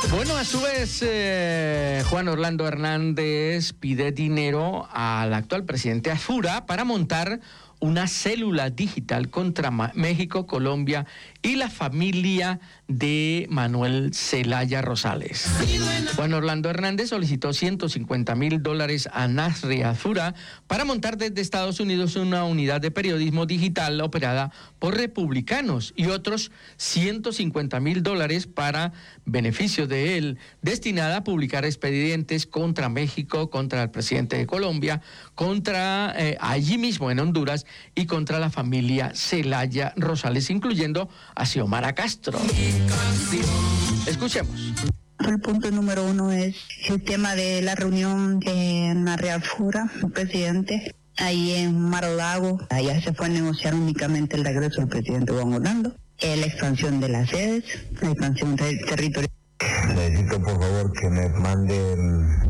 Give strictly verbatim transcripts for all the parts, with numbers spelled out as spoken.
Bueno, a su vez, eh, Juan Orlando Hernández pide dinero al actual presidente Azura para montar una célula digital contra México, Colombia y la familia de Manuel Zelaya Rosales. Juan Orlando Hernández solicitó ciento cincuenta mil dólares a Nasri Azura para montar desde Estados Unidos una unidad de periodismo digital operada por republicanos y otros ciento cincuenta mil dólares para beneficio de él, destinada a publicar expedientes contra México, contra el presidente de Colombia, contra eh, allí mismo en Honduras y contra la familia Zelaya Rosales, incluyendo a Xiomara Castro. Escuchemos. El punto número uno es el tema de la reunión de Nasri Azura, el presidente, ahí en Mar-a-Lago. Allá se fue a negociar únicamente el regreso del presidente Juan Orlando, eh, la expansión de las sedes, la expansión ter- territorial. Necesito por favor que me manden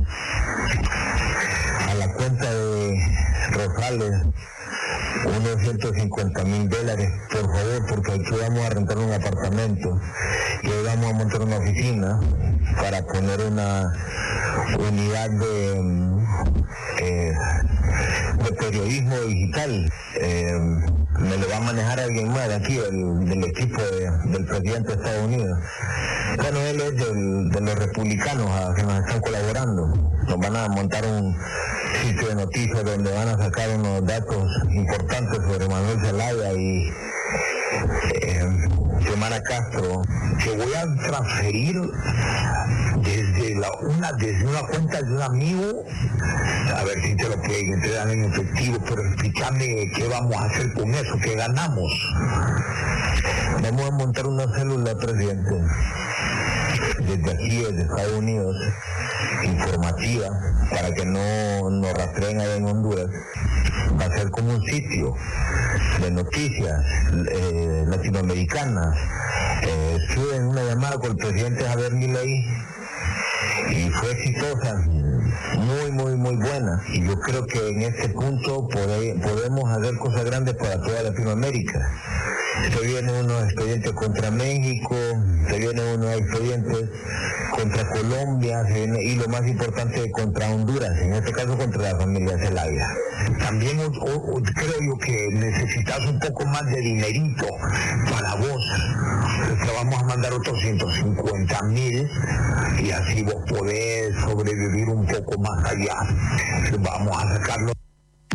a la cuenta de Rosales unos ciento cincuenta mil dólares, por favor, porque aquí vamos a rentar un apartamento y hoy vamos a montar una oficina para poner una unidad de, eh, de periodismo digital. Eh, me lo va a manejar alguien más de aquí, el, del equipo de, del presidente de Estados Unidos. Bueno, él es del, de los republicanos a, que nos están colaborando. Nos van a montar un sitio de noticias donde van a sacar unos datos importantes sobre Manuel Zelaya y eh, Xiomara Castro, que voy a transferir desde la, una desde una cuenta de un amigo, a ver si te lo pueden entregar en efectivo, pero explícame qué vamos a hacer con eso, qué ganamos. Vamos a montar una célula, presidente, desde aquí, desde Estados Unidos, informativa, para que no nos rastreen allá en Honduras. Va a ser como un sitio de noticias eh, latinoamericanas. Eh, estuve en una llamada con el presidente Javier Milei y fue exitosa, muy, muy, muy buena. Y yo creo que en este punto pode, podemos hacer cosas grandes para toda Latinoamérica. Se vienen unos expedientes contra México, se vienen unos expedientes contra Colombia, se viene, y lo más importante, contra Honduras, en este caso contra la familia Zelaya. También o, o, creo yo que necesitas un poco más de dinerito para vos. Te vamos a mandar otros ciento cincuenta mil y así vos podés sobrevivir un poco más allá. Vamos a sacarlo.